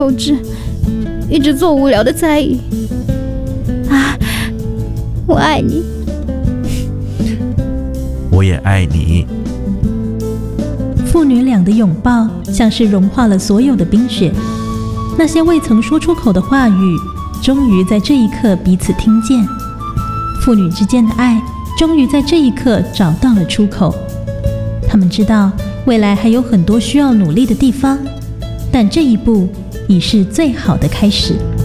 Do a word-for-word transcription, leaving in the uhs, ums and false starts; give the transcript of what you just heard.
幼稚，一直做无聊的在意。啊，我爱你， 我也爱你。 父女俩的拥抱像是融化了所有的冰雪，那些未曾说出口的话语，终于在这一刻彼此听见。父女之间的爱，终于在这一刻找到了出口。他们知道未来还有很多需要努力的地方，但这一步已是最好的开始。